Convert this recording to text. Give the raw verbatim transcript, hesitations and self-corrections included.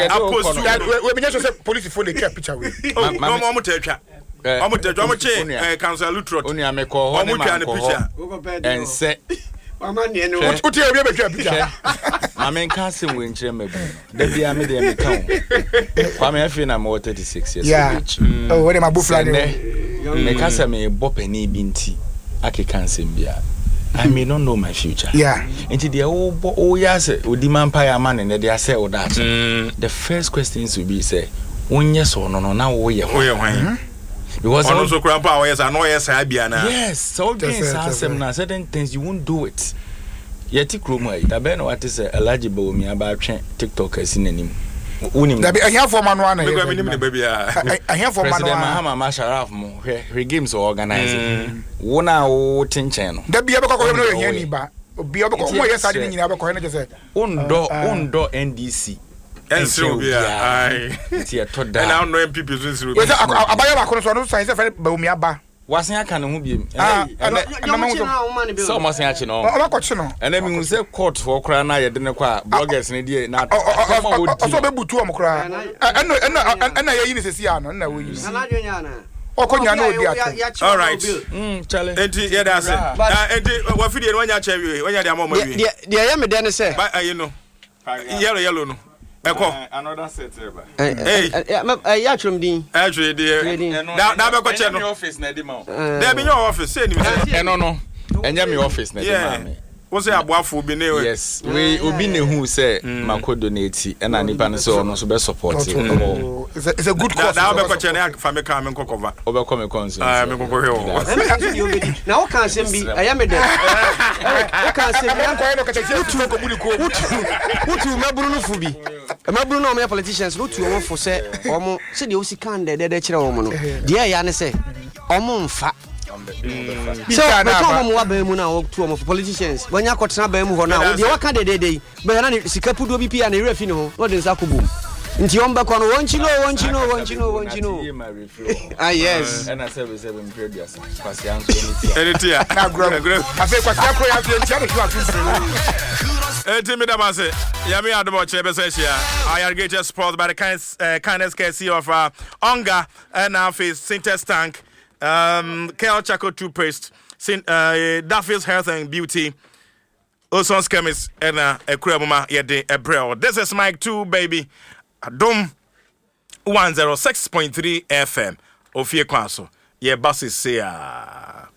apost we be just say police for the picture we oh no mo ta twa omo ta twa mo che council lutrot oni ameko ho ne man ko ense mama ne no what you be twa picture mama nka asem we nkyere mabu da bia me de me kan kwa me afi na mo thirty-six years yeah oh we ma bu fly me ka se me bo pani bi nti akeka nsem bia I may not know my future. Yeah. Into the old oh yes, Odi Mampire man and they say or that. The first question should be say, one yes or no no now we are. Because also grandpa yes I know yes I be na. Yes, so things are some certain things you won't do it. Yeti kroma ita be no what is eligible me about TikTok as in anim. Unim. There be a here for man one. Me go me nim the baby ah. A here for man one. President Mahama Sharaf mo he games organizing. Wona wo tinchen no. There be abeko ko no here ni ba. Obi abeko mo yes ade ni nyina abeko na just say. Undo undo N D C. Enso bia. Ai. Ti e to da. And now no M P P so nsiru. We say abaya ba ko so no say say ba umi aba. Wasen aka ne ho biem. Ah, so mo sen achi no. Oba ko chi no. Ena mi hu say court for kra na ye de ne kwa bloggers ne die na. So be butu am kra. Ena ena ena ye yi ne sesi ano na wo yi. Ana dwonya na. Okonya na odi ato. All right. Mm, challenge. Enti ye da say. Ah enti wa fidie no nya cha wi. Wanya de amoma wi. De de ye me de ne say. Ba ayi no. Yellow yellow no. Eko another set eba eh eh ya twom din actually there da da be ko che no office na di ma there be your office say ni eh no no enya me office na di ma me wo say aboafo bi na we yes we obi na hu say mako donate e na nipa no so no so be support it's a good cause da be ko che na fa me ka me kokova obe ko me konso ah me kokove o na o kan sem bi aya me de o kan sem bi an ko no ka che tu ko buli ko utu maburu no fu bi maburu no me politicians no tu o fo say omo se de o si kan de de de kire omo no de ya ne say omo mfa so we come mo wa ba mu na o tu omo politicians when ya kotena ba mu ho na de waka de de de be na sikapu do bi pia na refi no no de nsa kobu nti omba ko no wonchi no wonchi no wonchi no wonchi no ah yes and I said we said we previous kwasi anko ni tia editia na gro afi kwasi akro ya fi ntia no tu atu eti me da ma say ya me adomo che be say share I irrigated sports by the kind uh, kindness courtesy of uh, Onga and now face Sintex tank um Kale Chaco toothpaste Sin uh Duffy's Health and Beauty Oson's Chemist and uh Ekremoma yede ebrel. This is Mike two baby Adom one oh six point three F M Ofie Kwaso ye buses say